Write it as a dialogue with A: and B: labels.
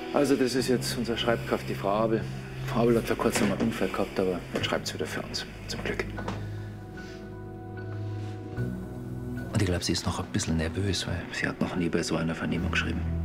A: Also das ist jetzt unsere Schreibkraft, die Frau Abel. Frau Abel hat vor kurzem einen Unfall gehabt, aber jetzt schreibt sie wieder für uns. Zum Glück. Und ich glaube, sie ist noch ein bisschen nervös, weil sie hat noch nie bei so einer Vernehmung geschrieben.